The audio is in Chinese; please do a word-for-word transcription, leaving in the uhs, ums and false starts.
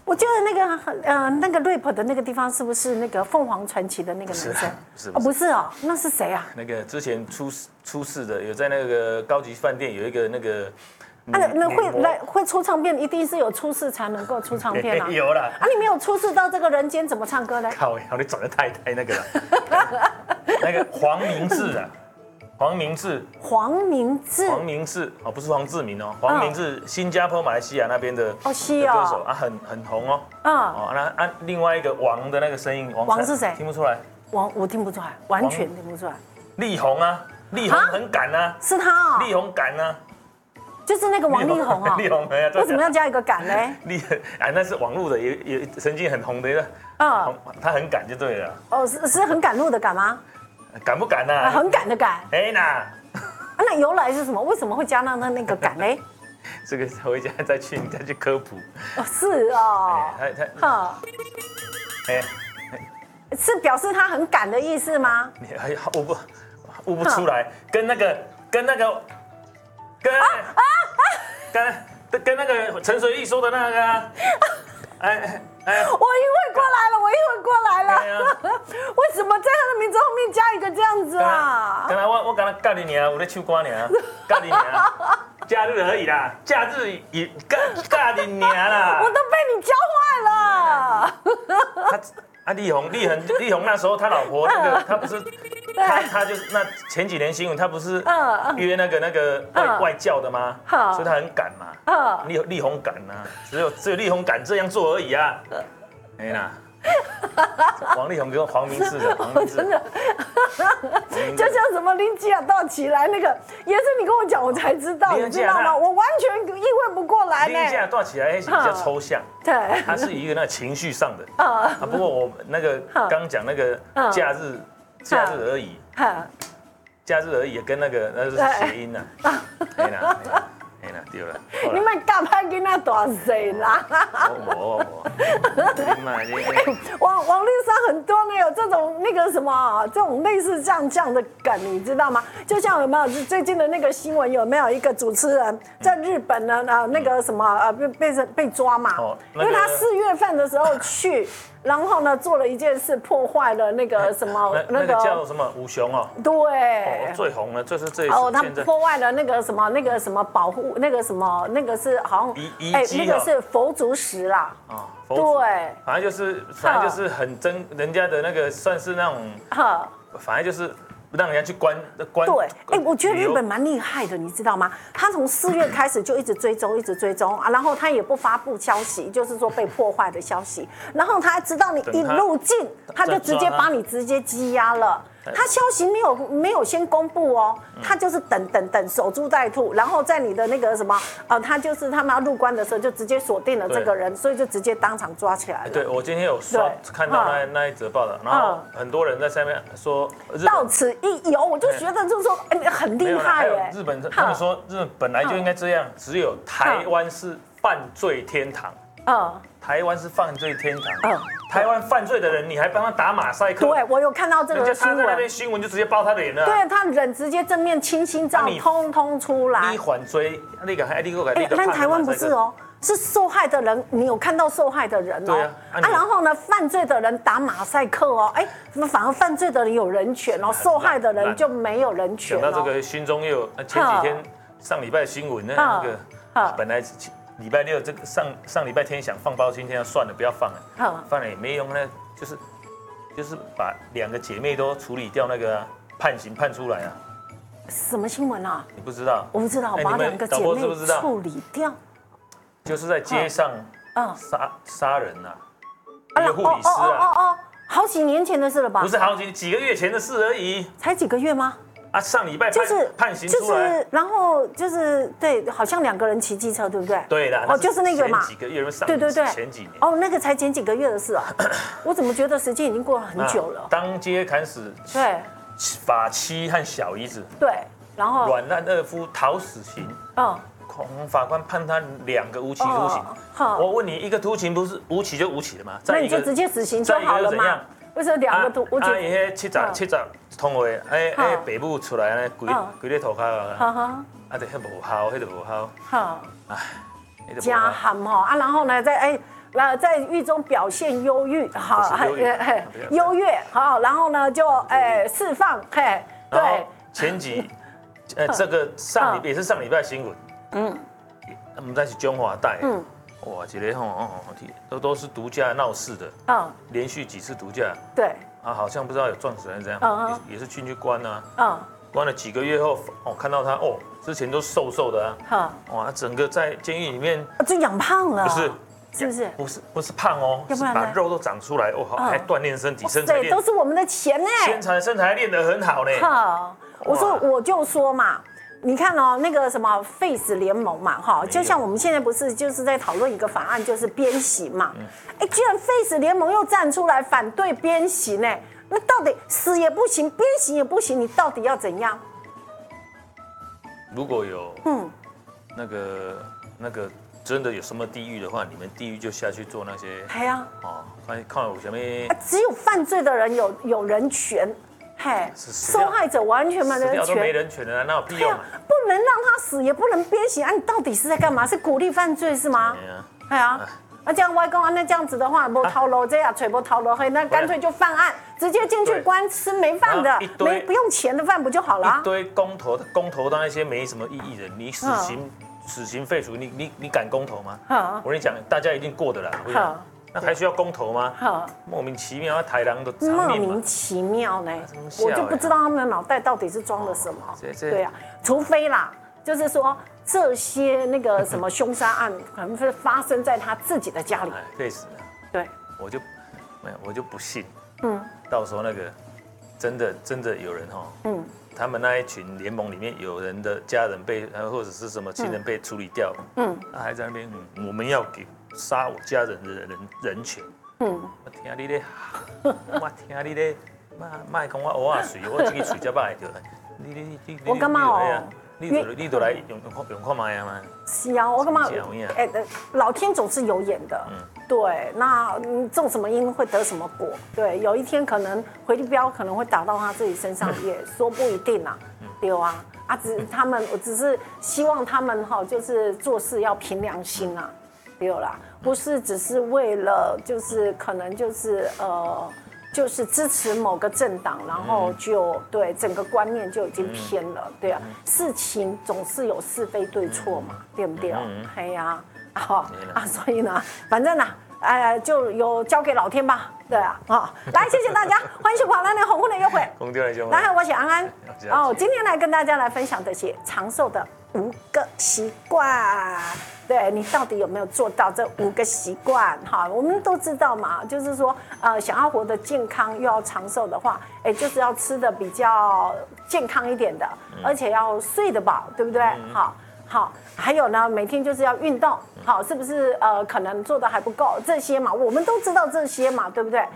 我觉得那个呃那个 rap 的那个地方是不是那个凤凰传奇的那个男生？ 不是， 哦，不是哦，那是谁啊？ 那个之前出出事的，有在那个高级饭店有一个那个。 啊，那会来会出唱片，一定是有出事才能够出唱片啊。 有啦。 啊，你没有出事到这个人间，怎么唱歌呢？ 靠，你转的太太那个了。那个黄明志啊，黄明志。 黄明志。 黄明志哦，不是黄志明哦，黄明志，新加坡、马来西亚那边的哦，是哦， 歌手啊，很很红哦。嗯。哦，那按另外一个王的那个声音，王王是谁？ 听不出来。 王我听不出来，完全听不出来。 力宏啊，力宏很敢啊。 是他啊。 力宏敢啊。 就是那个王力宏啊， 力宏哎呀， 为什么要加一个敢呢？ 力啊，那是网络的，也也曾经很红的，嗯，他很敢就对了。 哦，是是很赶路的赶吗？ 敢不敢呐？ 很敢的敢。 哎呐，啊， 那由来是什么？为什么会加上那那个敢呢？ 这个回家再去你再去科普。 哦，是哦。 他他哈， 哎，是表示他很敢的意思吗？ 你还悟不悟不出来，跟那个跟那个。跟啊啊跟跟那个陈水义说的那个， 哎哎，我一会过来了，我一会过来了。为什么在他的名字后面加一个这样子啊？ 刚才我我刚才教你呢，我在唱歌呢，教你呢，假日而已啦，假日也教教你啦。 我都被你教坏了。 他啊，力宏力宏力宏那时候他老婆那个他不是。他他就是那前几年新闻，他不是约那个那个外外教的吗？所以他很敢嘛。力力宏敢呐，只有只有力宏敢这样做而已啊。哎呀，王力宏跟黄明志的，黄明志真的， 就像什么林基亚到起来那个，也是你跟我讲我才知道，你知道吗？我完全意会不过来。 林基亚到起来比较抽象， 对， 它是一个那情绪上的啊。不过我那个刚讲那个假日。假日而已，假日而已，跟那个那是谐音呐，哎啦，哎啦，对了。 你们干拍跟那大谁啦？ 我我网网络上很多呢有这种那个什么，这种类似这样这样的梗，你知道吗？就像有没有最近的那个新闻，有没有一个主持人在日本呢？呃，那个什么呃被被被抓嘛，因为他四月份的时候去。然后呢，做了一件事，破坏了那个什么， 那个叫什么五雄哦， 对， 最红的就是这一次。 哦，他破坏了那个什么，那个什么保护，那个什么，那个是好像哎， 那个是佛祖石啦。啊， 对，反正就是，反正就是很真人家的那个，算是那种，反正就是。让人家去关关对，哎，我觉得日本蛮厉害的，你知道吗？他从四月开始就一直追踪，一直追踪啊，然后他也不发布消息，就是说被破坏的消息，然后他还知道你一入境，他就直接把你直接羁押了。他消息没有没有先公布哦，他就是等等等守株待兔，然后在你的那个什么呃，他就是他们要入关的时候就直接锁定了这个人，所以就直接当场抓起来了。 对，我今天有刷看到那那一则报道，然后很多人在下面说到此一游，我就觉得就是说哎很厉害哎。 日本他们说日本本来就应该这样，只有台湾是犯罪天堂。嗯，台湾是犯罪天堂。嗯，台湾犯罪的人，你还帮他打马赛克？ 对，我有看到这个新闻。 人家他在那边新闻就直接爆他的脸了。 对他人直接正面清新照，通通出来。 你缓追，那个还你个哎，但台湾不是哦，是受害的人，你有看到受害的人哦。对啊。啊，然后呢，犯罪的人打马赛克哦，哎，反而犯罪的人有人权哦，受害的人就没有人权。 讲到这个心中又前几天上礼拜新闻那那个本来。礼拜六这个上上礼拜天想放包，今天要算了，不要放了，放了也没用呢，就是就是把两个姐妹都处理掉，那个判刑判出来啊。 什么新闻啊？ 你不知道？ 我不知道，把两个姐妹处理掉， 就是在街上杀杀人呐，一个护理师啊，哦哦， 好几年前的事了吧？ 不是好几几个月前的事而已， 才几个月吗？ 啊，上礼拜就是判刑出来， 就是然后就是对，好像两个人骑机车，对不对？ 对的， 哦，就是那个嘛， 前几个月上， 对对对， 前几年， 哦，那个才前几个月的事啊，我怎么觉得时间已经过了很久了？ 当街砍死，对，法妻和小姨子， 对，然后阮难二夫讨死刑，嗯，恐法官判他两个无期徒刑。我问你，一个徒刑不是无期就无期了吗？ 那你就直接死刑就好了嘛？为什么两个都？我觉得伊迄七十七十通话，哎哎，爸母出来呢，跪跪咧涂骹啊，啊，就迄无效，迄就无效。好， 加含吼啊，然后呢，再哎呃在狱中表现忧郁，好，优越，好，然后呢就哎释放，嘿，对， 前几，呃这个上礼也是上礼拜新闻，嗯，我们在是中华带，嗯，哇，这个吼哦都都是毒驾闹事的，嗯，连续几次毒驾， 对， 啊好像不知道有撞死人这样，也也是进去关啊，嗯。关了几个月后，哦，看到他哦，之前都瘦瘦的啊，哇，整个在监狱里面就养胖了， 不是， 是不是？ 不是，不是胖哦，是把肉都长出来，哦，好，还锻炼身体，身材对，都是我们的钱呢， 身材身材练得很好呢。 好，我说我就说嘛，你看哦，那个什么 Face 联盟嘛，哈，就像我们现在不是就是在讨论一个法案，就是鞭刑嘛，哎，居然 Face 联盟又站出来反对鞭刑呢。那到底死也不行，鞭刑也不行，你到底要怎样？ 如果有嗯那个那个真的有什么地狱的话，你们地狱就下去做那些。 哎呀， 哦，看看有什么？ 只有犯罪的人有有人权，嘿，受害者完全没人权， 都没人权的，那有屁用啊？ 不能让他死，也不能鞭刑啊！你到底是在干嘛？是鼓励犯罪是吗？哎呀。那这样外公啊，那这样子的话，不套路这样，吹不套路黑，那干脆就犯案，直接进去关吃没饭的，没不用钱的饭不就好了？ 一堆公投，公投到那些没什么意义的，你死刑死刑废除，你你你敢公投吗？我跟你讲，大家一定过得了。那还需要公投吗？莫名其妙，台狼的莫名其妙呢，我就不知道他们的脑袋到底是装了什么。对啊，除非啦，就是说。这些那个什么凶杀案，可能是发生在他自己的家里， 累死了。 对， 我就没有，我就不信。嗯，到时候那个真的真的有人哈，嗯，他们那一群联盟里面有人的家人被，或者是什么亲人被处理掉，嗯，他还在那边，我们要给杀我家人的人人权。嗯，我听你咧，我听你咧，妈妈讲我蚵仔水，我自己水才摆着。你你你我干嘛哦？ 你都你都来用用用看卖啊嘛？ 是啊，我干嘛？哎，老天总是有眼的。嗯，对，那你种什么因会得什么果。对，有一天可能回力镖可能会打到他自己身上，也说不一定啊。对啊，啊，只他们，我只是希望他们哈，就是做事要凭良心啊，对啦，不是只是为了就是可能就是呃。就是支持某个政党，然后就对整个观念就已经偏了，对啊，事情总是有是非对错嘛，对不对？哎呀，好啊，所以呢，反正呢，哎，就有交给老天吧，对啊，好，来，谢谢大家，欢迎收看《咱的红婚的约会》，然后我是安安，哦，今天来跟大家来分享这些长寿的五个习惯。对你到底有没有做到这五个习惯？哈，我们都知道嘛，就是说，呃，想要活得健康又要长寿的话，哎，就是要吃的比较健康一点的，而且要睡得饱，对不对？好，好，还有呢，每天就是要运动，好，是不是？呃，可能做的还不够，这些嘛，我们都知道这些嘛，对不对？